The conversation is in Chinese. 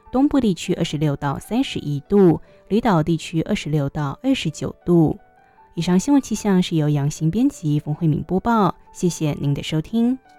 东部地区26到31度，离岛地区26到29度。以上新闻气象是由杨行编辑冯慧敏播报，谢谢您的收听。